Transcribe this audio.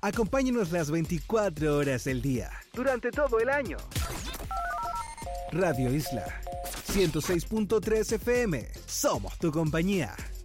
Acompáñanos las 24 horas del día, durante todo el año. Radio Isla 106.3 FM. Somos tu compañía.